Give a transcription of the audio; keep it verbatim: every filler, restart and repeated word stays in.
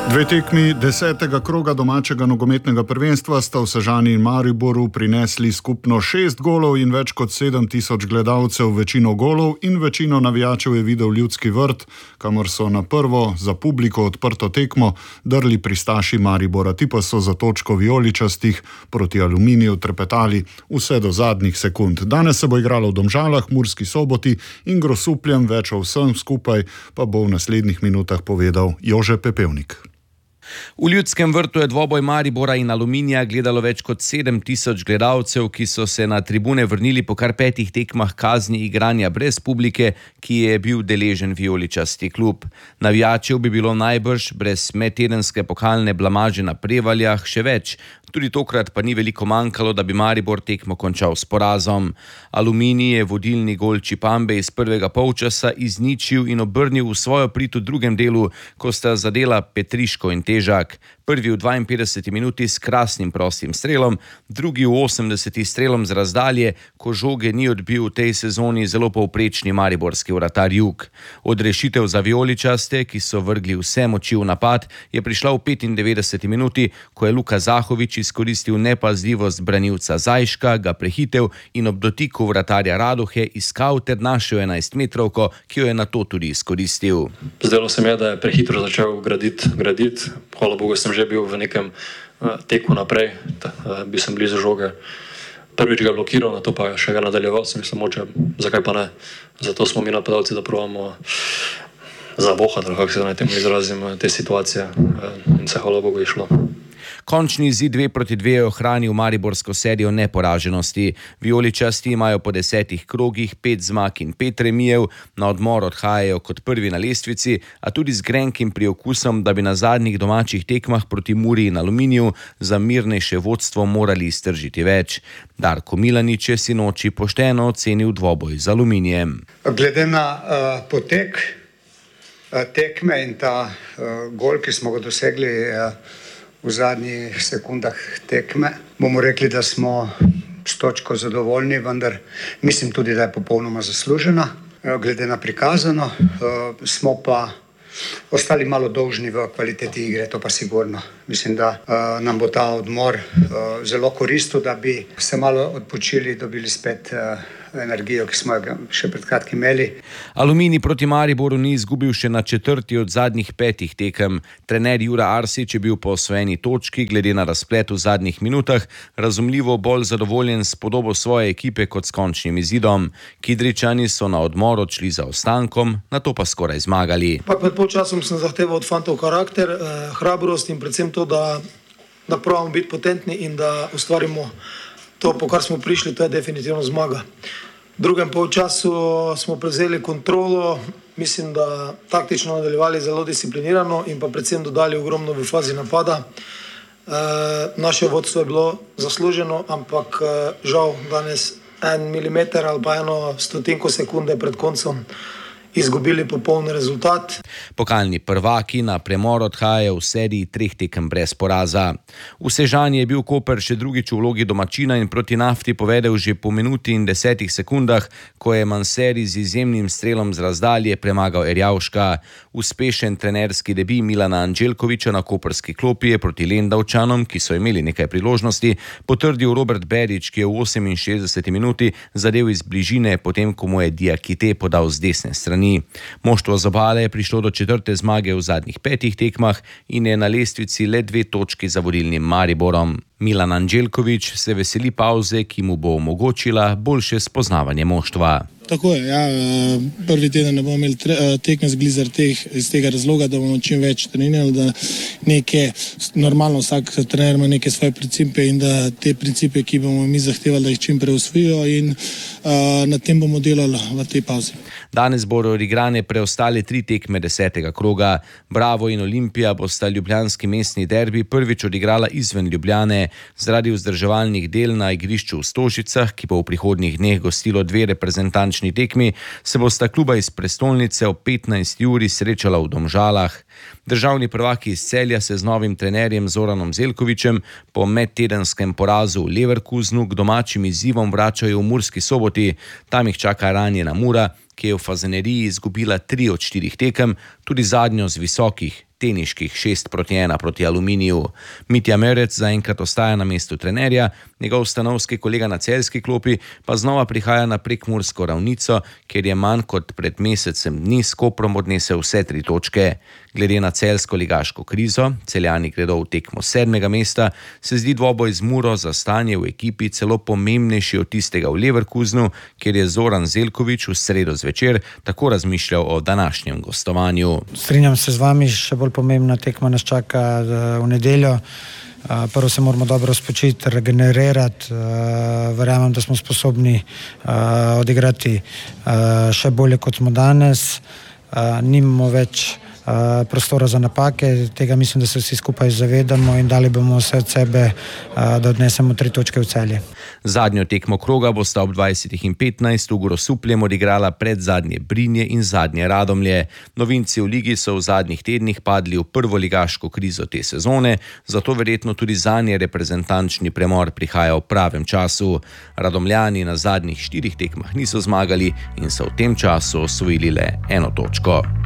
Dve tekmi desetega kroga domačega nogometnega prvenstva sta v Sežani in Mariboru prinesli skupno šest golov in več kot sedem tisoč gledalcev. Večino golov in večino navijačev je videl Ljudski vrt, kamor so na prvo za publiko odprto tekmo drli pristaši Maribora. Ti pa so za točko vijoličastih proti Aluminiju trepetali vse do zadnjih sekund. Danes se bo igralo v Domžalah, Murski Soboti in Grosupljem. Več o vsem skupaj pa bo v naslednjih minutah povedal Jože Pepevnik. V Ljudskem vrtu je dvoboj Maribora in Aluminija gledalo več kot sedem tisoč gledalcev, ki so se na tribune vrnili po kar petih tekmah kazni igranja brez publike, ki je bil deležen vijoličasti klub. Navijačev bi bilo najbrž brez medtedenske pokalne blamaže na Prevaljah še več. Tudi tokrat pa ni veliko manjkalo, da bi Maribor tekmo končal s porazom. Aluminij je vodilni gol Čipambe iz prvega polčasa izničil in obrnil v svojo prid v drugem delu, ko sta zadela Petriško in Težak. Prvi v dvainpetdeseti minuti s krasnim prostim strelom, drugi v osemdeseti strelom z razdalje, ko žoge ni odbil v tej sezoni zelo povprečni mariborski vratar Jug. Odrešitev za vijoličaste, ki so vrgli vse moči v napad, je prišla v petindevetdeseti minuti, ko je Luka Zahovič izkoristil nepazljivost branilca Zajška, ga prehitev in ob dotiku vratarja Radohe iskal ter našel enajstmetrovko, ki jo je nato tudi izkoristil. Zdelo se mi je, da je prehitro začel graditi, graditi. Hvala Bogu sem že bil v nekem uh, teku naprej, ta, uh, bil sem blizu žoge. Prvič ga blokiral, na to pa še ga nadaljeval, sem mislil, moče, zakaj pa ne. Zato smo mi napadalci, da probamo zabohati, kako se naj temu izrazim, te situacije uh, in se hvala Bogu je šlo. Končni izid dve proti dve je ohranil mariborsko serijo neporaženosti. Vijoličasti imajo po desetih krogih pet zmag in pet remijev, na odmor odhajajo kot prvi na lestvici, a tudi z grenkim priokusom, da bi na zadnjih domačih tekmah proti Muri in Aluminiju za mirnejše vodstvo morali iztržiti več. Darko Milanič je sinoči pošteno ocenil dvoboj z Aluminijem. Glede na uh, potek uh, tekme in ta uh, gol, ki smo ga dosegli uh, v zadnjih sekundah tekme, bomo rekli, da smo s točko zadovoljni, vendar mislim tudi, da je popolnoma zaslužena. Glede na prikazano, smo pa ostali malo dolžni v kvaliteti igre, to pa sigurno. Mislim, da nam bo ta odmor zelo koristil, da bi se malo odpočili, dobili spet energijo, ki smo jo še pred kratkim imeli. Aluminij proti Mariboru ni izgubil še na četrti od zadnjih petih tekem. Trener Jura Arsič je bil po osvojeni točki glede na razplet v zadnjih minutah razumljivo bolj zadovoljen s podobo svoje ekipe kot s končnim izidom. Kidričani so na odmor odšli za ostankom, nato pa skoraj zmagali. Pa pred polčasom sem zahteval od fantov karakter, eh, hrabrost in predvsem to, da, da probamo biti potentni in da ustvarimo to, po kar smo prišli, to je definitivno zmaga. V drugem polčasu smo prevzeli kontrolo, mislim, da taktično nadaljevali zelo disciplinirano in pa predvsem dodali ogromno v fazi napada. E, naše vodstvo je bilo zasluženo, ampak e, žal danes en milimeter ali pa eno stotinko sekunde pred koncem izgubili popoln rezultat. Pokalni prvaki na premor odhajajo v seriji treh tekem brez poraza. V Sežani je bil Koper še drugič v vlogi domačina in proti Nafti povedel že po minuti in desetih sekundah, ko je Manseri z izjemnim strelom z razdalje premagal Erjavška. Uspešen trenerski debi Milana Anđelkoviča na koprski klopi je proti Lendavčanom, ki so imeli nekaj priložnosti, potrdil Robert Berić, ki je v oseminšestdeseti minuti zadel iz bližine, potem ko mu je Diakite podal z desne strani. Moštvo z Obale je prišlo do četrte zmage v zadnjih petih tekmah in je na lestvici le dve točki za vodilnim Mariborom. Milan Anđelkovič se veseli pauze, ki mu bo omogočila boljše spoznavanje moštva. Tako je, ja, prvi teden ne bomo imeli tekme z Glizar teh, iz tega razloga, da bomo čim več trenirali, da neke, normalno vsak trener ima neke svoje principe in da te principe, ki bomo mi zahtevali, da jih čim prej usvojijo in uh, na tem bomo delali v tej pauzi. Danes bodo odigrane preostale tri tekme desetega kroga. Bravo in Olimpija bosta ljubljanski mestni derbi prvič odigrala izven Ljubljane. Zaradi vzdrževalnih del na igrišču v Stožicah, ki bo v prihodnjih dneh gostilo dve reprezentančni tekmi, se bosta kluba iz prestolnice ob petnajsti uri srečala v Domžalah. Državni prvaki iz Celja se z novim trenerjem Zoranom Zeljkovićem po medtedenskem porazu v Leverkusenu k domačim izzivom vračajo v Murski Soboti. Tam jih čaka ranjena Mura, ki je v Fazaneriji izgubila tri od štirih tekem, tudi zadnjo z visokih teniških šest proti ena proti Aluminiju. Mitja Merec zaenkrat ostaja na mestu trenerja, njegov stanovski kolega na celjski klopi pa znova prihaja na prekmursko Ravnico, kjer je manj kot pred mesecem dni s Koprom odnesel vse tri točke. Glede na celjsko ligaško krizo, Celjani gredo v tekmo sedmega mesta, se zdi dvoboj z Muro za stanje v ekipi celo pomembnejši od tistega v Leverkusenu, kjer je Zoran Zeljković v sredo zvečer tako razmišljal o današnjem gostovanju. Strinjam se z vami, še bolj pomembna tekma nas čaka v nedeljo. Prvo se moramo dobro spočiti, regenerirati, verjamem, da smo sposobni odigrati še bolje kot smo danes, nimamo več prostora za napake, tega mislim, da se vsi skupaj zavedamo in dali bomo vse od sebe, da odnesemo tri točke v Celje. Zadnjo tekmo kroga bosta ob dvajsetih in petnajst v Grosupljem odigrala predzadnje Brinje in zadnje Radomlje. Novinci v ligi so v zadnjih tednih padli v prvo ligaško krizo te sezone, zato verjetno tudi zanje reprezentančni premor prihaja v pravem času. Radomljani na zadnjih štirih tekmah niso zmagali in so v tem času osvojili le eno točko.